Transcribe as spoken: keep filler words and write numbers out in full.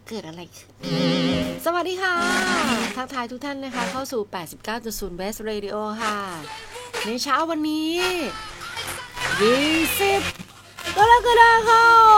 เกิดอะไรขึ้นสวัสดีค่ะทักทายทุกท่านนะคะเข้าสู่ แปดสิบเก้าจุดศูนย์ Best Radio ค่ะในเช้าวันนี้ยี่สิบกรกฎาคม